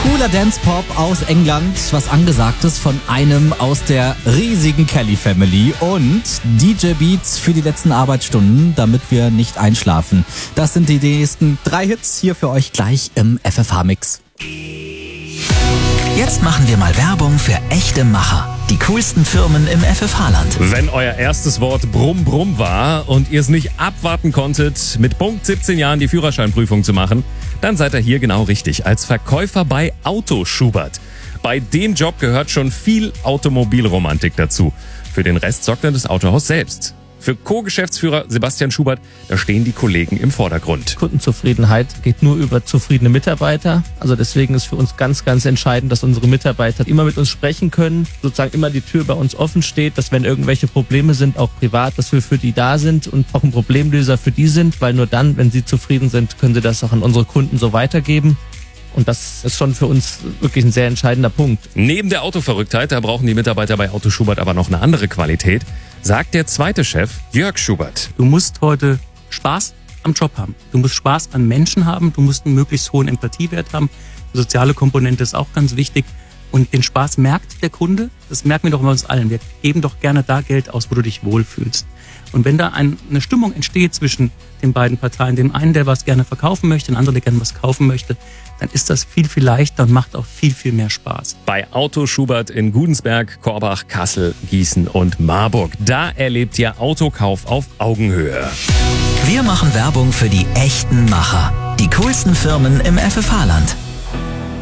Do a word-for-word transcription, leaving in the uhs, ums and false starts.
Cooler Dance-Pop aus England, was angesagt ist von einem aus der riesigen Kelly Family und D J Beats für die letzten Arbeitsstunden, damit wir nicht einschlafen. Das sind die nächsten drei Hits hier für euch gleich im F F H-Mix. Jetzt machen wir mal Werbung für echte Macher. Die coolsten Firmen im F F H-Land. Wenn euer erstes Wort Brumm Brumm war und ihr es nicht abwarten konntet, mit Punkt siebzehn Jahren die Führerscheinprüfung zu machen, dann seid ihr hier genau richtig. Als Verkäufer bei Auto Schubert. Bei dem Job gehört schon viel Automobilromantik dazu. Für den Rest sorgt dann das Autohaus selbst. Für Co-Geschäftsführer Sebastian Schubert, da stehen die Kollegen im Vordergrund. Kundenzufriedenheit geht nur über zufriedene Mitarbeiter. Also deswegen ist für uns ganz, ganz entscheidend, dass unsere Mitarbeiter immer mit uns sprechen können, sozusagen immer die Tür bei uns offen steht, dass wenn irgendwelche Probleme sind, auch privat, dass wir für die da sind und auch ein Problemlöser für die sind, weil nur dann, wenn sie zufrieden sind, können sie das auch an unsere Kunden so weitergeben. Und das ist schon für uns wirklich ein sehr entscheidender Punkt. Neben der Autoverrücktheit, da brauchen die Mitarbeiter bei Auto Schubert aber noch eine andere Qualität, sagt der zweite Chef, Jörg Schubert. Du musst heute Spaß am Job haben. Du musst Spaß an Menschen haben. Du musst einen möglichst hohen Empathiewert haben. Die soziale Komponente ist auch ganz wichtig. Und den Spaß merkt der Kunde. Das merken wir doch bei uns allen. Wir geben doch gerne da Geld aus, wo du dich wohlfühlst. Und wenn da ein, eine Stimmung entsteht zwischen den beiden Parteien, dem einen, der was gerne verkaufen möchte, dem anderen, der gerne was kaufen möchte, dann ist das viel, viel leichter und macht auch viel, viel mehr Spaß. Bei Auto Schubert in Gudensberg, Korbach, Kassel, Gießen und Marburg. Da erlebt ihr Autokauf auf Augenhöhe. Wir machen Werbung für die echten Macher. Die coolsten Firmen im F F H-Land.